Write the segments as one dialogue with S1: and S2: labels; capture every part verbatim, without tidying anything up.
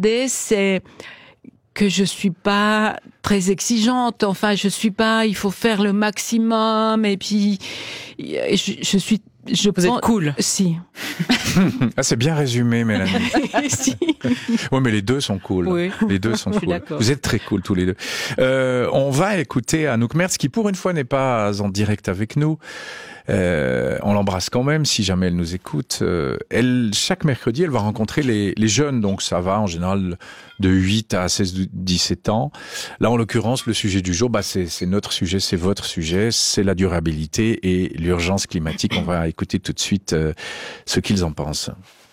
S1: demander, c'est que je suis pas très exigeante. Enfin, je suis pas, il faut faire le maximum. Et puis, je, je suis, je
S2: Vous
S1: pense,
S2: êtes cool.
S1: Si.
S3: Ah, c'est bien résumé, Mélanie.
S1: Si.
S3: Oui, mais les deux sont cool.
S1: Oui.
S3: Les deux sont
S1: Je suis
S3: cool.
S1: d'accord.
S3: Vous êtes très cool tous les deux. Euh, on va écouter Anouk Merz, qui pour une fois n'est pas en direct avec nous. Euh, on l'embrasse quand même si jamais elle nous écoute. Euh, elle, chaque mercredi, elle va rencontrer les, les jeunes, donc ça va en général de huit à seize dix-sept ans. Là, en l'occurrence, le sujet du jour, bah, c'est, c'est notre sujet, c'est votre sujet, c'est la durabilité et l'urgence climatique. On va écouter tout de suite euh, ce qu'ils en pensent.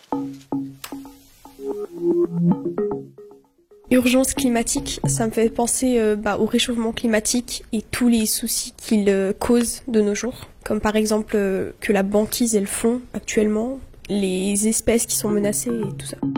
S4: Urgence climatique, ça me fait penser euh, bah, au réchauffement climatique et tous les soucis qu'il euh, cause de nos jours. Comme par exemple euh, que la banquise et le fond actuellement, les espèces qui sont menacées et tout ça.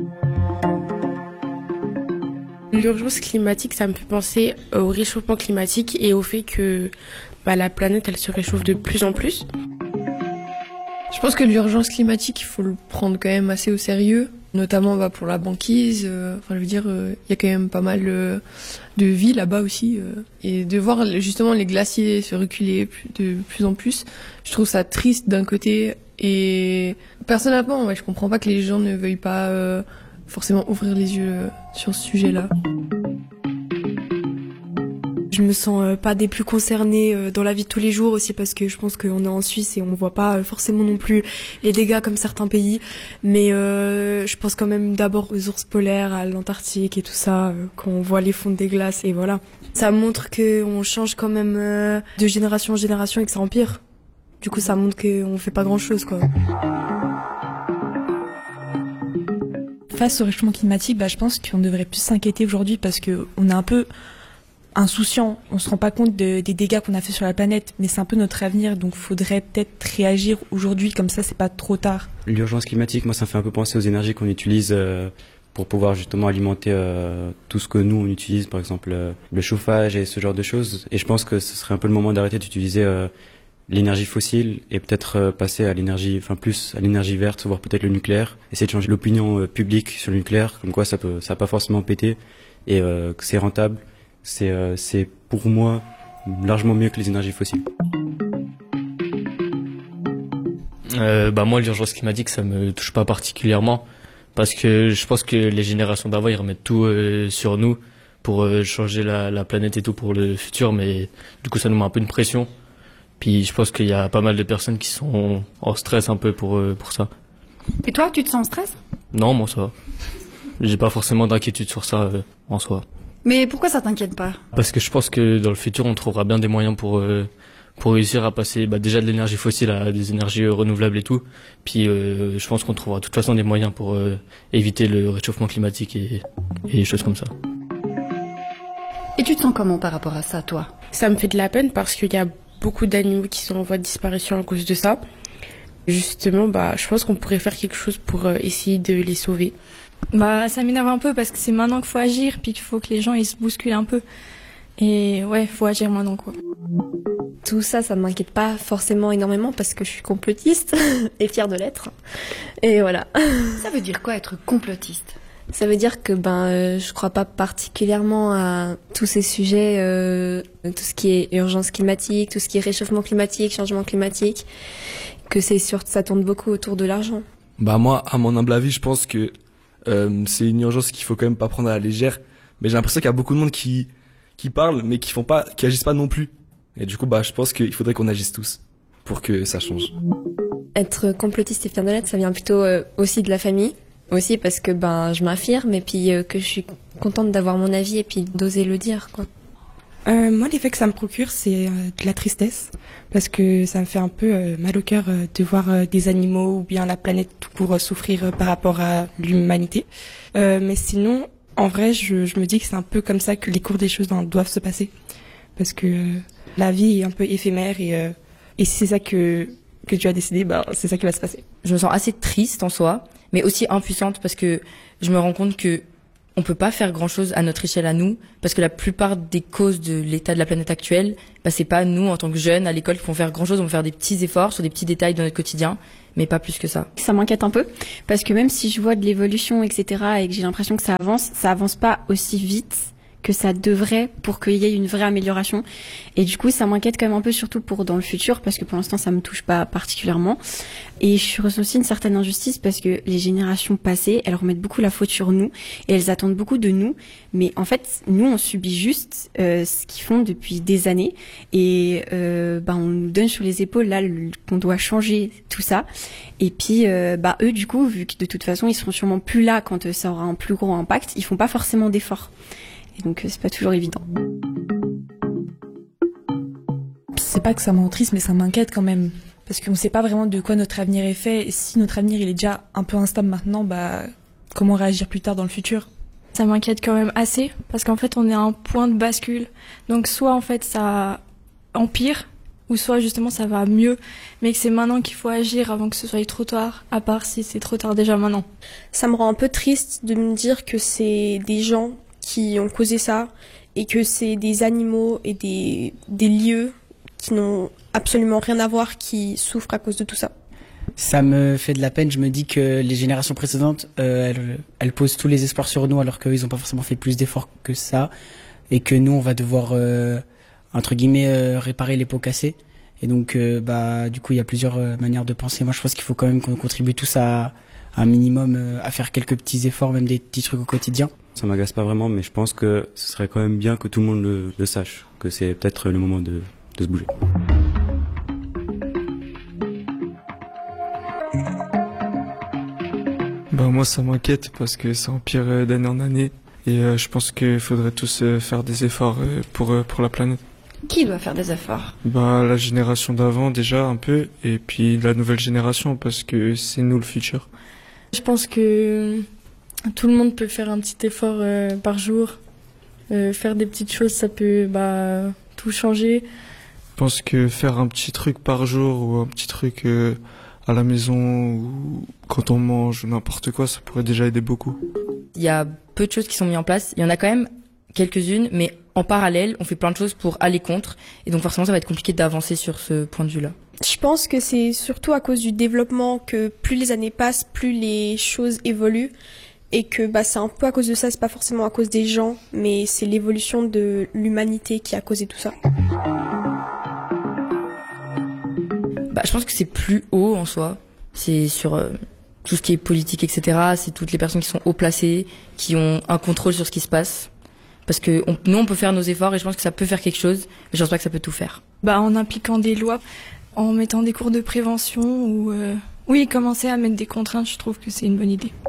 S5: L'urgence climatique, ça me fait penser au réchauffement climatique et au fait que bah, la planète, elle se réchauffe de plus en plus.
S6: Je pense que l'urgence climatique, il faut le prendre quand même assez au sérieux, notamment bah, pour la banquise. Euh, enfin, je veux dire, il euh, y a quand même pas mal euh, de vie là-bas aussi. Euh, et de voir justement les glaciers se reculer de plus en plus, je trouve ça triste d'un côté. Et personnellement, ouais, je comprends pas que les gens ne veuillent pas euh, forcément ouvrir les yeux euh, sur ce sujet-là.
S7: Je me sens euh, pas des plus concernées euh, dans la vie de tous les jours aussi parce que je pense qu'on est en Suisse et on voit pas euh, forcément non plus les dégâts comme certains pays. Mais euh, je pense quand même d'abord aux ours polaires, à l'Antarctique et tout ça, euh, quand on voit les fonds des glaces et voilà. Ça montre qu'on change quand même euh, de génération en génération et que ça empire. Du coup, ça montre qu'on fait pas grand-chose, quoi.
S8: Face au réchauffement climatique, bah, je pense qu'on devrait plus s'inquiéter aujourd'hui parce que on est un peu insouciant. On se rend pas compte de, des dégâts qu'on a fait sur la planète, mais c'est un peu notre avenir, donc faudrait peut-être réagir aujourd'hui, comme ça c'est pas trop tard.
S9: L'urgence climatique, moi ça me fait un peu penser aux énergies qu'on utilise euh, pour pouvoir justement alimenter euh, tout ce que nous on utilise, par exemple euh, le chauffage et ce genre de choses. Et je pense que ce serait un peu le moment d'arrêter d'utiliser euh, l'énergie fossile et peut-être euh, passer à l'énergie, enfin plus à l'énergie verte, voire peut-être le nucléaire. Essayer de changer l'opinion euh, publique sur le nucléaire, comme quoi ça peut, ça va pas forcément péter et euh, que c'est rentable. C'est, euh, c'est pour moi largement mieux que les énergies fossiles.
S10: Euh, bah moi l'urgence climatique ça me touche pas particulièrement parce que je pense que les générations d'avant ils remettent tout euh, sur nous pour euh, changer la, la planète et tout pour le futur, mais du coup ça nous met un peu une pression. Puis je pense qu'il y a pas mal de personnes qui sont en stress un peu pour, euh, pour ça.
S11: Et toi, tu te sens en stress ?
S10: Non, moi ça va. J'ai pas forcément d'inquiétude sur ça euh, en soi.
S11: Mais pourquoi ça t'inquiète pas ?
S10: Parce que je pense que dans le futur, on trouvera bien des moyens pour, euh, pour réussir à passer bah, déjà de l'énergie fossile à des énergies euh, renouvelables et tout. Puis euh, je pense qu'on trouvera de toute façon des moyens pour euh, éviter le réchauffement climatique et, et des choses comme ça.
S11: Et tu te sens comment par rapport à ça, toi ?
S5: Ça me fait de la peine parce qu'il y a beaucoup d'animaux qui sont en voie de disparition à cause de ça. Justement, bah, je pense qu'on pourrait faire quelque chose pour euh, essayer de les sauver.
S12: Bah, ça m'énerve un peu parce que c'est maintenant qu'il faut agir, puis qu'il faut que les gens ils se bousculent un peu. Et ouais, faut agir maintenant, quoi.
S4: Tout ça, ça m'inquiète pas forcément énormément parce que je suis complotiste et fière de l'être. Et voilà.
S11: Ça veut dire quoi être complotiste ?
S4: Ça veut dire que ben euh, je crois pas particulièrement à tous ces sujets, euh, tout ce qui est urgence climatique, tout ce qui est réchauffement climatique, changement climatique, que c'est sûr ça tourne beaucoup autour de l'argent.
S13: Bah moi, à mon humble avis, je pense que euh, c'est une urgence qu'il faut quand même pas prendre à la légère. Mais j'ai l'impression qu'il y a beaucoup de monde qui qui parle, mais qui font pas, qui agissent pas non plus. Et du coup, bah je pense qu'il faudrait qu'on agisse tous pour que ça change.
S4: Être complotiste et fière de l'être, ça vient plutôt euh, aussi de la famille. Aussi parce que ben je m'affirme et puis euh, que je suis contente d'avoir mon avis et puis d'oser le dire, quoi.
S14: Euh, moi, l'effet que ça me procure, c'est euh, de la tristesse parce que ça me fait un peu euh, mal au cœur euh, de voir euh, des animaux ou bien la planète tout court euh, souffrir euh, par rapport à l'humanité. Euh, mais sinon, en vrai, je, je me dis que c'est un peu comme ça que les cours des choses ben, doivent se passer parce que euh, la vie est un peu éphémère et euh, et si c'est ça que que tu as décidé, ben c'est ça qui va se passer.
S15: Je me sens assez triste en soi, mais aussi impuissante parce que je me rends compte que
S2: on peut pas faire grand chose à notre échelle à nous, parce que la plupart des causes de l'état de la planète actuelle, bah, c'est pas nous en tant que jeunes à l'école qui vont faire grand chose, on va faire des petits efforts sur des petits détails dans notre quotidien, mais pas plus que ça.
S11: Ça m'inquiète un peu, parce que même si je vois de l'évolution, et cetera, et que j'ai l'impression que ça avance, ça avance pas aussi vite que ça devrait pour qu'il y ait une vraie amélioration. Et du coup, ça m'inquiète quand même un peu, surtout pour dans le futur, parce que pour l'instant, ça me touche pas particulièrement. Et je ressens aussi une certaine injustice parce que les générations passées, elles remettent beaucoup la faute sur nous et elles attendent beaucoup de nous. Mais en fait, nous, on subit juste euh, ce qu'ils font depuis des années et euh, bah, on nous donne sur les épaules là le, qu'on doit changer tout ça. Et puis, euh, bah eux, du coup, vu que de toute façon, ils seront sûrement plus là quand ça aura un plus gros impact, ils font pas forcément d'efforts. Et donc, c'est pas toujours évident.
S8: C'est pas que ça m'entriste, mais ça m'inquiète quand même. Parce qu'on sait pas vraiment de quoi notre avenir est fait. Et si notre avenir, il est déjà un peu instable maintenant, bah, comment réagir plus tard dans le futur?
S12: Ça m'inquiète quand même assez, parce qu'en fait, on est à un point de bascule. Donc, soit, en fait, ça empire, ou soit, justement, ça va mieux. Mais que c'est maintenant qu'il faut agir avant que ce soit trop tard, à part si c'est trop tard déjà maintenant.
S4: Ça me rend un peu triste de me dire que c'est des gens qui ont causé ça et que c'est des animaux et des, des lieux qui n'ont absolument rien à voir qui souffrent à cause de tout ça.
S15: Ça me fait de la peine, je me dis que les générations précédentes, euh, elles, elles posent tous les espoirs sur nous alors qu'ils n'ont pas forcément fait plus d'efforts que ça et que nous on va devoir, euh, entre guillemets, euh, réparer les pots cassés. Et donc, euh, bah, du coup, il y a plusieurs euh, manières de penser. Moi, je pense qu'il faut quand même qu'on contribue tous à, à un minimum, euh, à faire quelques petits efforts, même des petits trucs au quotidien.
S9: Ça m'agace pas vraiment, mais je pense que ce serait quand même bien que tout le monde le, le sache, que c'est peut-être le moment de, de se bouger.
S16: Bah moi ça m'inquiète parce que ça empire d'année en année et euh, je pense qu'il faudrait tous euh, faire des efforts euh, pour euh, pour la planète.
S11: Qui doit faire des efforts?
S16: Bah la génération d'avant déjà un peu et puis la nouvelle génération parce que c'est nous le futur.
S12: Je pense que tout le monde peut faire un petit effort euh, par jour. Euh, faire des petites choses, ça peut bah, tout changer.
S16: Je pense que faire un petit truc par jour ou un petit truc euh, à la maison ou quand on mange ou n'importe quoi, ça pourrait déjà aider beaucoup.
S2: Il y a peu de choses qui sont mises en place. Il y en a quand même quelques-unes, mais en parallèle, on fait plein de choses pour aller contre. Et donc forcément, ça va être compliqué d'avancer sur ce point de vue-là.
S4: Je pense que c'est surtout à cause du développement que plus les années passent, plus les choses évoluent. Et que bah, c'est un peu à cause de ça, c'est pas forcément à cause des gens, mais c'est l'évolution de l'humanité qui a causé tout ça.
S2: Bah, je pense que c'est plus haut en soi. C'est sur euh, tout ce qui est politique, et cetera. C'est toutes les personnes qui sont haut placées, qui ont un contrôle sur ce qui se passe. Parce que on, nous, on peut faire nos efforts et je pense que ça peut faire quelque chose, mais je pense pas que ça peut tout faire.
S12: Bah, en impliquant des lois, en mettant des cours de prévention ou euh, oui, commencer à mettre des contraintes, je trouve que c'est une bonne idée.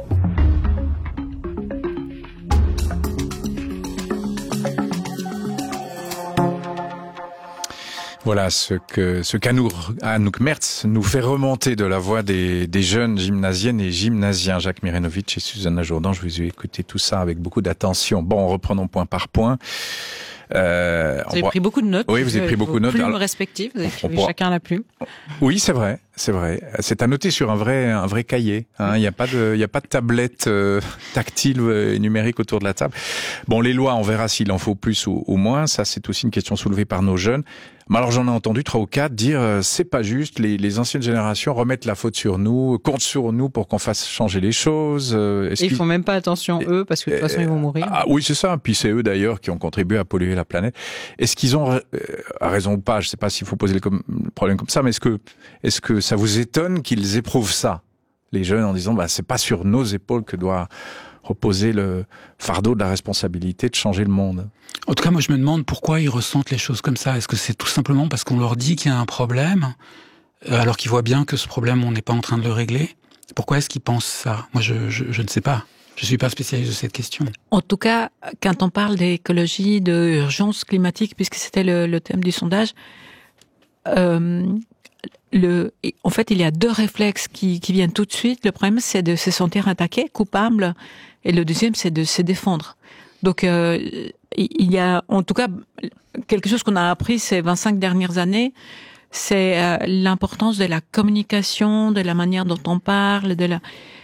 S3: Voilà ce que ce qu'Anouk Merz nous fait remonter de la voix des, des jeunes gymnasiennes et gymnasiens. Jacques Mirenovic et Susanna Jourdan, je vous ai écouté tout ça avec beaucoup d'attention. Bon, reprenons point par point.
S1: Euh, vous avez pris beaucoup de notes.
S3: Oui, vous avez pris beaucoup de notes.
S1: Plumes Alors, respectives, vous avez écrit pourra... chacun la plume.
S3: Oui, c'est vrai, c'est vrai. C'est à noter sur un vrai, un vrai cahier. Hein. Il n'y a pas de, il y a pas de tablette euh, tactile et numérique autour de la table. Bon, les lois, on verra s'il en faut plus ou, ou moins. Ça, c'est aussi une question soulevée par nos jeunes. Mais alors, j'en ai entendu trois ou quatre dire euh, c'est pas juste. Les, les anciennes générations remettent la faute sur nous, comptent sur nous pour qu'on fasse changer les choses. Euh,
S1: et ils font même pas attention eux parce que de toute façon ils vont mourir.
S3: Ah oui, c'est ça. Puis c'est eux d'ailleurs qui ont contribué à polluer la planète. Est-ce qu'ils ont euh, raison ou pas? Je sais pas s'il faut poser le com- problème comme ça, mais est-ce que est-ce que ça vous étonne qu'ils éprouvent ça, les jeunes, en disant bah c'est pas sur nos épaules que doit reposer le fardeau de la responsabilité de changer le monde?
S17: En tout cas, moi je me demande pourquoi ils ressentent les choses comme ça. Est-ce que c'est tout simplement parce qu'on leur dit qu'il y a un problème, euh, alors qu'ils voient bien que ce problème on n'est pas en train de le régler? Pourquoi est-ce qu'ils pensent ça? Moi je, je, je ne sais pas. Je suis pas spécialiste de cette question.
S1: En tout cas, quand on parle d'écologie, d'urgence climatique, puisque c'était le, le thème du sondage, euh, le, en fait, il y a deux réflexes qui, qui viennent tout de suite. Le premier, c'est de se sentir attaqué, coupable, et le deuxième, c'est de se défendre. Donc, euh, il y a, en tout cas, quelque chose qu'on a appris ces vingt-cinq dernières années, c'est euh, l'importance de la communication, de la manière dont on parle, de la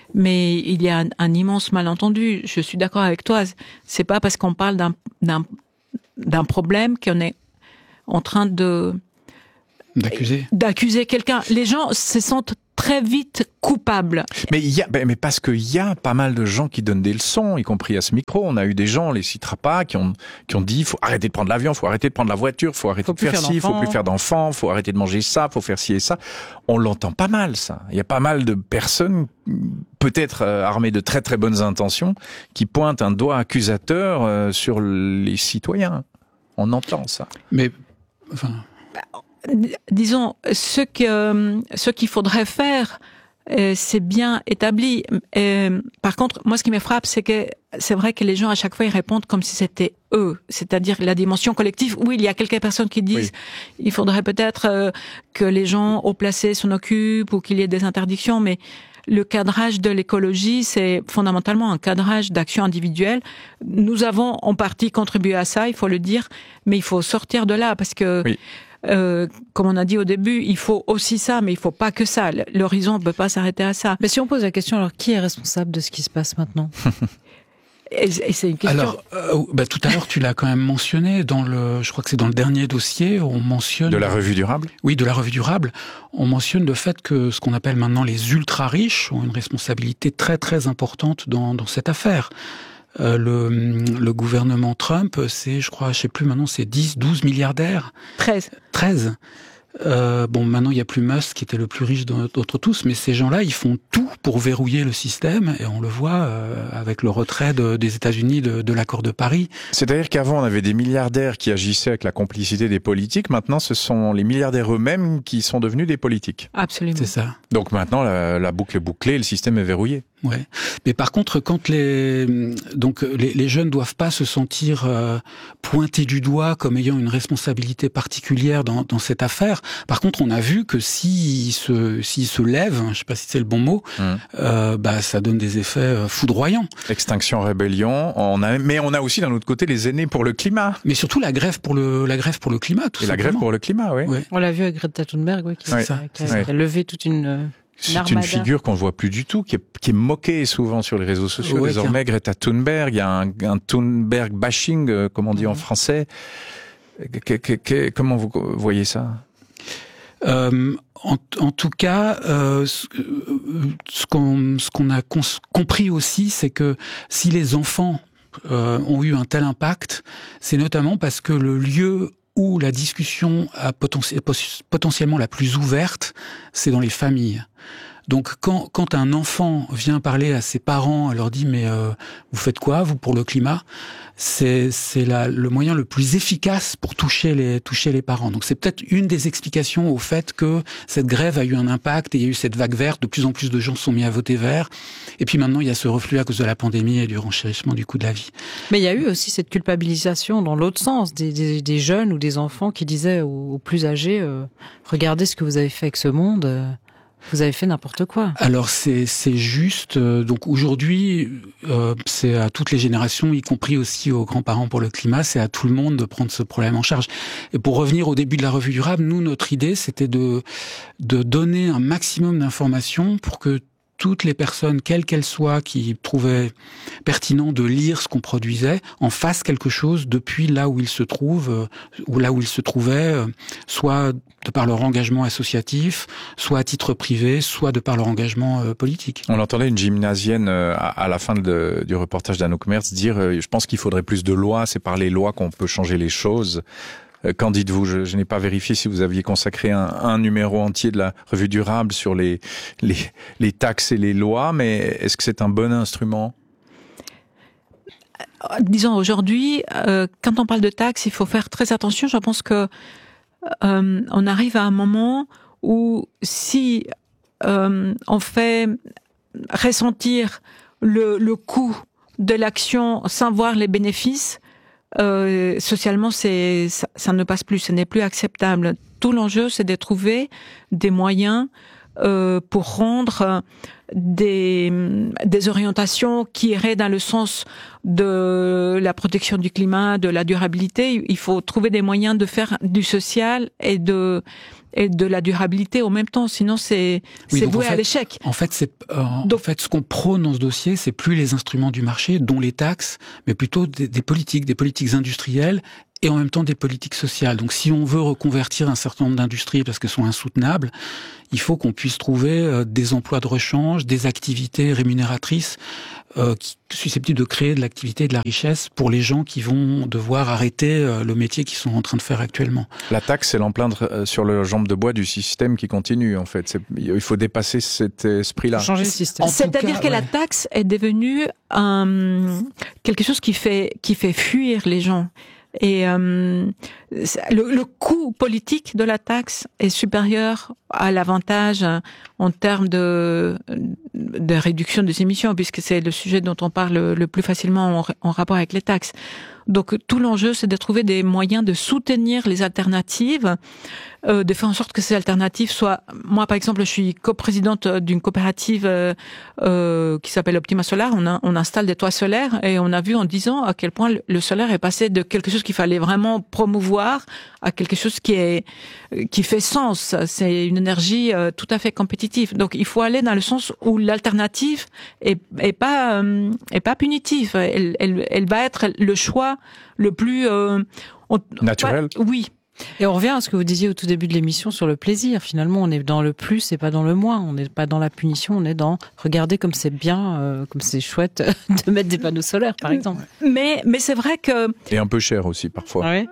S1: Mais il y a un, un immense malentendu. Je suis d'accord avec toi. C'est pas parce qu'on parle d'un, d'un, d'un problème qu'on est en train de
S17: d'accuser
S1: d'accuser quelqu'un. Les gens se sentent très vite coupables.
S3: Mais il y a, mais parce qu'il y a pas mal de gens qui donnent des leçons, y compris à ce micro. On a eu des gens, on les citera pas, qui ont qui ont dit faut arrêter de prendre l'avion, faut arrêter de prendre la voiture, faut arrêter
S1: faut
S3: de faire, faire ci, faut plus faire d'enfants, faut arrêter de manger ça, faut faire ci et ça. On l'entend pas mal ça. Il y a pas mal de personnes, peut-être euh, armées de très très bonnes intentions, qui pointent un doigt accusateur euh, sur les citoyens. On entend ça.
S17: Mais enfin.
S1: Disons, ce que ce qu'il faudrait faire, euh, c'est bien établi. Euh, par contre, moi, ce qui me frappe, c'est que c'est vrai que les gens à chaque fois ils répondent comme si c'était eux, c'est-à-dire la dimension collective. Oui, il y a quelques personnes qui disent oui. il faudrait peut-être euh, que les gens haut placés s'en occupent ou qu'il y ait des interdictions, mais le cadrage de l'écologie, c'est fondamentalement un cadrage d'action individuelle. Nous avons en partie contribué à ça, il faut le dire, mais il faut sortir de là parce que. Oui. Euh, comme on a dit au début, il faut aussi ça, mais il faut pas que ça. L'horizon ne peut pas s'arrêter à ça.
S18: Mais si on pose la question, alors qui est responsable de ce qui se passe maintenant?
S1: et, et c'est une question.
S17: Alors, euh, bah, tout à l'heure, tu l'as quand même mentionné dans le, je crois que c'est dans le dernier dossier, on mentionne
S3: de la revue durable.
S17: Oui, de la revue durable. On mentionne le fait que ce qu'on appelle maintenant les ultra riches ont une responsabilité très très importante dans, dans cette affaire. Euh, le, le gouvernement Trump, c'est, je crois, je sais plus maintenant, c'est dix, douze milliardaires.
S1: treize.
S17: treize. Euh, bon, maintenant, il n'y a plus Musk qui était le plus riche d'entre tous, mais ces gens-là, ils font tout pour verrouiller le système, et on le voit euh, avec le retrait de, des États-Unis de, de l'accord de Paris.
S3: C'est-à-dire qu'avant, on avait des milliardaires qui agissaient avec la complicité des politiques. Maintenant, ce sont les milliardaires eux-mêmes qui sont devenus des politiques.
S1: Absolument.
S17: C'est ça.
S3: Donc maintenant, la, la boucle est bouclée, le système est verrouillé.
S17: Ouais. Mais par contre, quand les donc les, les jeunes doivent pas se sentir euh, pointés du doigt comme ayant une responsabilité particulière dans, dans cette affaire. Par contre, on a vu que s'ils se s'ils se lèvent, je sais pas si c'est le bon mot, mmh. euh, bah ça donne des effets foudroyants.
S3: Extinction Rébellion. On a mais on a aussi d'un autre côté les aînés pour le climat.
S17: Mais surtout la grève pour le la grève pour le climat. Tout
S3: Et simplement. La grève pour le climat, oui.
S18: Ouais. On l'a vu avec Greta Thunberg, oui, qui,
S3: ouais.
S18: qui, a, qui a ouais. levé toute une
S3: C'est une figure qu'on ne voit plus du tout, qui est, qui est moquée souvent sur les réseaux sociaux. Ouais, désormais, tiens. Greta Thunberg, il y a un, un Thunberg bashing, euh, comme on dit mmh. en français. Que, que, que, comment vous voyez ça?
S17: Euh, en, en tout cas, euh, ce, ce qu'on ce qu'on a cons, compris aussi, c'est que si les enfants euh, ont eu un tel impact, c'est notamment parce que le lieu où la discussion a potentiel, potentiellement la plus ouverte, c'est dans les familles. Donc quand, quand un enfant vient parler à ses parents, elle leur dit mais euh, vous faites quoi vous pour le climat, c'est c'est la, le moyen le plus efficace pour toucher les toucher les parents. Donc c'est peut-être une des explications au fait que cette grève a eu un impact et il y a eu cette vague verte, de plus en plus de gens se sont mis à voter vert. Et puis maintenant il y a ce reflux à cause de la pandémie et du renchérissement du coût de la vie.
S18: Mais il y a eu aussi cette culpabilisation dans l'autre sens des, des, des jeunes ou des enfants qui disaient aux, aux plus âgés euh, regardez ce que vous avez fait avec ce monde. Euh... Vous avez fait n'importe quoi.
S17: Alors c'est c'est juste. Euh, donc aujourd'hui, euh, c'est à toutes les générations, y compris aussi aux grands-parents pour le climat, c'est à tout le monde de prendre ce problème en charge. Et pour revenir au début de la revue durable, nous notre idée c'était de de donner un maximum d'informations pour que toutes les personnes, quelles qu'elles soient, qui trouvaient pertinent de lire ce qu'on produisait, en fassent quelque chose depuis là où ils se trouvent, euh, ou là où ils se trouvaient, euh, soit de par leur engagement associatif, soit à titre privé, soit de par leur engagement euh, politique.
S3: On entendait une gymnasienne euh, à, à la fin de, du reportage d'Anouk Merz dire euh, « Je pense qu'il faudrait plus de lois, c'est par les lois qu'on peut changer les choses ». Qu'en dites-vous? Je, je n'ai pas vérifié si vous aviez consacré un, un numéro entier de la revue durable sur les, les, les taxes et les lois, mais est-ce que c'est un bon instrument?
S1: Disons, aujourd'hui, euh, quand on parle de taxes, il faut faire très attention. Je pense que euh, on arrive à un moment où si euh, on fait ressentir le, le coût de l'action sans voir les bénéfices, Euh, socialement, c'est ça, ça ne passe plus, ce n'est plus acceptable. Tout l'enjeu, c'est de trouver des moyens euh, pour rendre des, des orientations qui iraient dans le sens de la protection du climat, de la durabilité. Il faut trouver des moyens de faire du social et de et de la durabilité en même temps, sinon c'est
S17: oui,
S1: c'est voué
S17: en fait,
S1: à l'échec.
S17: En fait, c'est euh, en fait ce qu'on prône dans ce dossier, c'est plus les instruments du marché, dont les taxes, mais plutôt des, des politiques, des politiques industrielles et en même temps des politiques sociales. Donc si on veut reconvertir un certain nombre d'industries parce qu'elles sont insoutenables, il faut qu'on puisse trouver euh, des emplois de rechange, des activités rémunératrices euh, qui, susceptibles de créer de l'activité et de la richesse pour les gens qui vont devoir arrêter euh, le métier qu'ils sont en train de faire actuellement.
S3: La taxe, c'est l'empreinte sur le jambe de bois du système qui continue, en fait. C'est, il faut dépasser cet esprit-là.
S1: Changer le système. C'est-à-dire que ouais. la taxe est devenue euh, quelque chose qui fait qui fait fuir les gens. Et euh, le, le coût politique de la taxe est supérieur à l'avantage en termes de, de réduction des émissions, puisque c'est le sujet dont on parle le plus facilement en, en rapport avec les taxes. Donc tout l'enjeu, c'est de trouver des moyens de soutenir les alternatives, euh, de faire en sorte que ces alternatives soient... Moi, par exemple, je suis coprésidente d'une coopérative euh, euh, qui s'appelle Optima Solar. On, a, on installe des toits solaires et on a vu en dix ans à quel point le solaire est passé de quelque chose qu'il fallait vraiment promouvoir à quelque chose qui est qui fait sens. C'est une énergie euh, tout à fait compétitive. Donc il faut aller dans le sens où l'alternative est, est pas euh, est pas punitive. Elle, elle, elle va être le choix le plus euh, on,
S3: naturel.
S1: Pas, oui.
S18: Et on revient à ce que vous disiez au tout début de l'émission sur le plaisir. Finalement, on est dans le plus et pas dans le moins. On n'est pas dans la punition, on est dans regardez comme c'est bien, euh, comme c'est chouette de mettre des panneaux solaires, par exemple.
S1: Mais mais c'est vrai que
S3: et un peu cher aussi parfois.
S18: Ouais.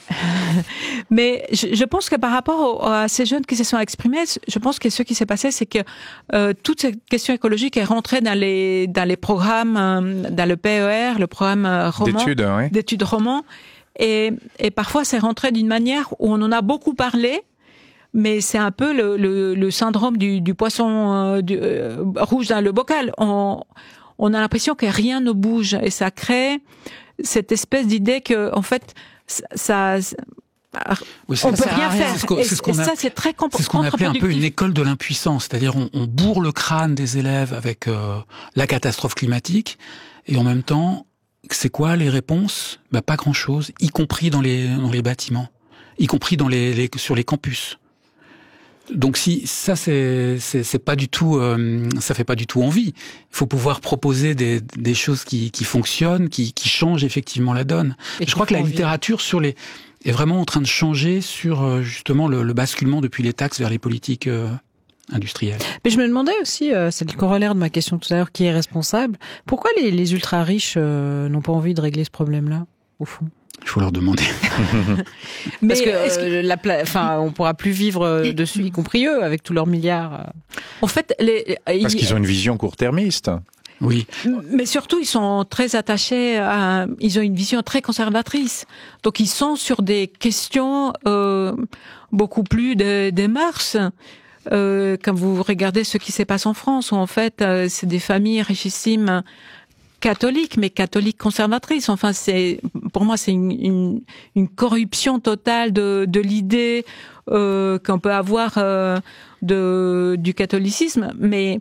S1: Mais je, je pense que par rapport au, à ces jeunes qui se sont exprimés, je pense que ce qui s'est passé, c'est que euh, toute cette question écologique est rentrée dans les dans les programmes, euh, dans le P E R, le programme euh, roman,
S3: d'études, hein, oui.
S1: d'études roman, et, et parfois c'est rentré d'une manière où on en a beaucoup parlé. Mais c'est un peu le, le, le syndrome du, du poisson euh, du, euh, rouge dans le bocal. On, on a l'impression que rien ne bouge et ça crée cette espèce d'idée que, en fait, ça, ça
S17: oui,
S1: on peut rien, rien faire.
S17: C'est ce qu'on,
S1: et,
S17: c'est ce qu'on
S1: et
S17: a,
S1: ça, c'est très contre-
S17: c'est ce qu'on appelait un peu une école de l'impuissance. C'est-à-dire, on, on bourre le crâne des élèves avec euh, la catastrophe climatique et en même temps, c'est quoi les réponses ? Bah, pas grand-chose, y compris dans les dans les bâtiments, y compris dans les, les sur les campus. Donc si ça c'est c'est c'est pas du tout euh, ça fait pas du tout envie. Il faut pouvoir proposer des des choses qui qui fonctionnent, qui qui changent effectivement la donne. Et je crois que la littérature sur les est vraiment en train de changer sur euh, justement le, le basculement depuis les taxes vers les politiques euh, industrielles.
S18: Mais je me demandais aussi, euh, c'est le corollaire de ma question tout à l'heure, qui est responsable ? Pourquoi les les ultra riches euh, n'ont pas envie de régler ce problème-là au fond ?
S17: Il faut leur demander.
S18: Mais parce que, euh, la pla- enfin, on pourra plus vivre dessus, y compris eux, avec tous leurs milliards.
S1: En fait, les,
S3: parce qu'ils ont une vision court-termiste.
S17: Oui.
S1: Mais surtout, ils sont très attachés à, ils ont une vision très conservatrice. Donc, ils sont sur des questions euh, beaucoup plus de, des mœurs. Euh, quand vous regardez ce qui se passe en France, où en fait, euh, c'est des familles richissimes catholique, mais catholique conservatrice. Enfin, c'est pour moi, c'est une, une, une corruption totale de, de l'idée euh, qu'on peut avoir euh, de du catholicisme. Mais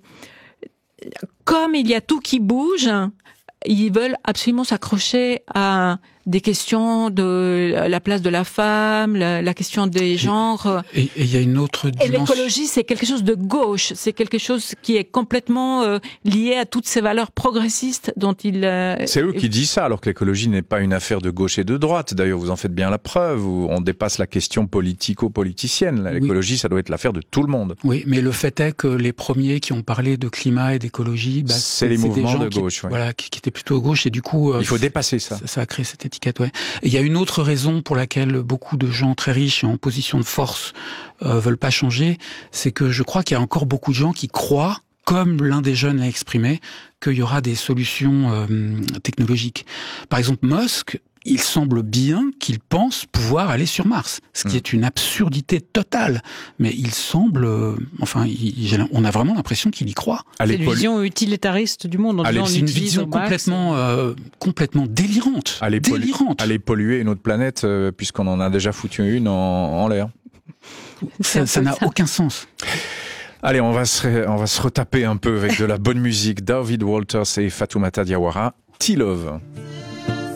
S1: comme il y a tout qui bouge, ils veulent absolument s'accrocher à des questions de la place de la femme, la, la question des genres.
S17: Et il y a une autre dimension.
S1: Et l'écologie, c'est quelque chose de gauche, c'est quelque chose qui est complètement euh, lié à toutes ces valeurs progressistes dont il... Euh,
S3: c'est eux qui disent ça, alors que l'écologie n'est pas une affaire de gauche et de droite. D'ailleurs, vous en faites bien la preuve, où on dépasse la question politico-politicienne. L'écologie, oui. Ça doit être l'affaire de tout le monde.
S17: Oui, mais le fait est que les premiers qui ont parlé de climat et d'écologie, bah,
S3: c'est, c'est les mouvements
S17: des gens
S3: de
S17: qui,
S3: gauche. Ouais.
S17: Voilà, qui, qui étaient plutôt à gauche, et du coup... Euh,
S3: il faut dépasser ça.
S17: Ça, ça a créé cette étiquette, ouais. Et il y a une autre raison pour laquelle beaucoup de gens très riches et en position de force euh, veulent pas changer, c'est que je crois qu'il y a encore beaucoup de gens qui croient, comme l'un des jeunes l'a exprimé, qu'il y aura des solutions euh, technologiques. Par exemple, Musk, il semble bien qu'il pense pouvoir aller sur Mars, ce qui mmh. est une absurdité totale. Mais il semble, euh, enfin, il, il, on a vraiment l'impression qu'il y croit.
S18: C'est une vision utilitariste du monde. En
S17: Allez,
S18: disant,
S17: c'est
S18: on
S17: une vision complètement, euh, complètement délirante.
S3: Aller,
S17: délirante.
S3: Pollu- aller polluer notre planète, euh, puisqu'on en a déjà foutu une en, en l'air.
S17: Ça, ça n'a aucun sens.
S3: Allez, on va se, on va se retaper un peu avec de la bonne musique. David Walters et Fatoumata Diawara, T-Love.